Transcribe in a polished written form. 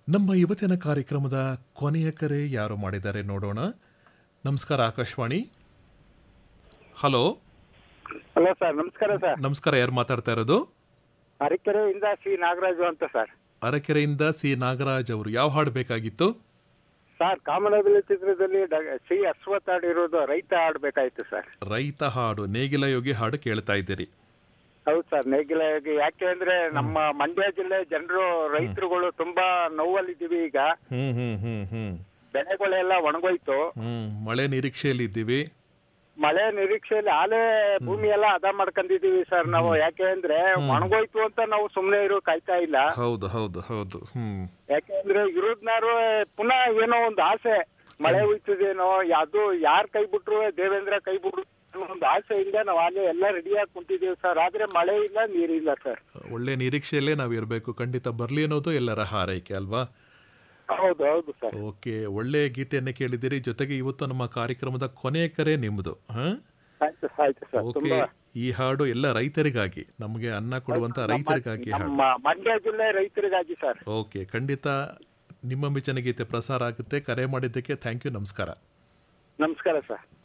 ನಮ್ಮ ಇವತ್ತಿನ ಕಾರ್ಯಕ್ರಮದ ಕೊನೆಯ ಕರೆ ಯಾರು ಮಾಡಿದ್ದಾರೆ ನೋಡೋಣ. ನಮಸ್ಕಾರ ಆಕಾಶವಾಣಿ. ಹಲೋ. ಹಲೋ ಸರ್, ನಮಸ್ಕಾರ ಸರ್. ನಮಸ್ಕಾರ, ಯಾರು ಮಾತಾಡ್ತಾ ಇರೋದು? ಅರಕೆರೆಯಿಂದ ಸಿ ನಾಗರಾಜು ಅಂತ ಸರ್. ಅರಕೆರೆಯಿಂದ ಸಿ ನಾಗರಾಜ್ ಅವರು. ಯಾವ ಹಾಡು ಬೇಕಾಗಿತ್ತು ಸರ್? ಕಾಮನಬಿಲ್ಲು ಚಿತ್ರದಲ್ಲಿ ಸಿ ಅಶ್ವಥ್ ಹಾಡಿರೋದು ರೈತ ಹಾಡ್ಬೇಕಾಯ್ತು ಸರ್. ರೈತ ಹಾಡು, ನೇಗಿಲ ಯೋಗಿ ಹಾಡು ಕೇಳ್ತಾ ಇದ್ದೀರಿ? ಹೌದು ಸರ್, ನೇಗಿಲ ಯೋಗಿ. ಯಾಕೆ ಅಂದ್ರೆ ನಮ್ಮ ಮಂಡ್ಯ ಜಿಲ್ಲೆ ಜನರು ರೈತರುಗಳು ತುಂಬಾ ನೋವಲ್ಲಿದ್ದೀವಿ. ಈಗ ಬೆಳೆಗಳೆಲ್ಲ ಒಣಗೋಯ್ತು. ಮಳೆ ನಿರೀಕ್ಷೆಯಲ್ಲಿ ಇದ್ದೀವಿ. ಮಳೆ ನಿರೀಕ್ಷೆಯಲ್ಲಿ ಆಲೇ ಭೂಮಿ ಎಲ್ಲ ಹದ ಮಾಡ್ಕೊಂಡಿದೀವಿ ಸರ್ ನಾವು. ಯಾಕೆ ಅಂದ್ರೆ ಒಣಗೋಯ್ತು ಅಂತ ನಾವು ಸುಮ್ನೆ ಕಾಯ್ತಾ ಇಲ್ಲ. ಹೌದು ಹೌದು ಹೌದು. ಯಾಕೆ ಅಂದ್ರೆ ಇರೋದ್ನಾರು ಪುನಃ ಏನೋ ಒಂದು ಆಸೆ, ಮಳೆ ಹೋಯ್ತದೇನೋ, ಅದು ಯಾರ್ ಕೈ ಬಿಟ್ರು ದೇವೇಂದ್ರ ಕೈ ಬಿಟ್ರು ಒಂದು ಆಸೆಯಿಂದ ನಾವು ಅಲ್ಲಿ ಎಲ್ಲ ರೆಡಿಯಾಗಿ ಕುಂತಿದ್ದೀವಿ ಸರ್. ಆದ್ರೆ ಮಳೆ ಇಲ್ಲ, ನೀರಿಲ್ಲ ಸರ್. ಒಳ್ಳೆ ನಿರೀಕ್ಷೆಯಲ್ಲೇ ನಾವು ಇರಬೇಕು. ಖಂಡಿತ ಬರ್ಲಿ ಅನ್ನೋದು ಎಲ್ಲರ ಹಾರೈಕೆ ಅಲ್ವಾ? ಹೌದು ಹೌದು ಸರ್. ಓಕೆ, ಒಳ್ಳೆ ಗೀತೆಯನ್ನೇ ಕೇಳಿದಿರಿ. ಜೊತೆಗೆ ಇವತ್ತು ನಮ್ಮ ಕಾರ್ಯಕ್ರಮದ ಕೊನೆಯ ಕರೆ ನಿಮ್ಮದು. ಆಯ್ತು ಸರ್. ಓಕೆ, ಈ ಹಾಡು ಎಲ್ಲ ರೈತರಿಗಾಗಿ, ನಮಗೆ ಅನ್ನ ಕೊಡುವಂತ ರೈತರಿಗಾಗಿ ಹಾಡು. ಮಂಡ್ಯ ಜಿಲ್ಲೆ ರೈತರಿಗಾಗಿ ಸರ್. ಓಕೆ, ಖಂಡಿತ ನಿಮ್ಮ ಮೆಚ್ಚಿನ ಗೀತೆ ಪ್ರಸಾರ ಆಗುತ್ತೆ. ಕರೆ ಮಾಡಿದ್ದಕ್ಕೆ ಥ್ಯಾಂಕ್ ಯು. ನಮಸ್ಕಾರ. ನಮಸ್ಕಾರ ಸರ್.